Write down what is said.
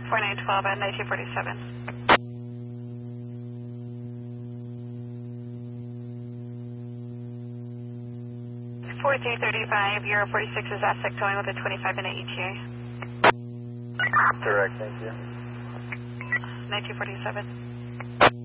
4912 at 1947. 4335, Euro 46 is Aztec towing with a 25-minute ETA. Correct, thank you. 1947.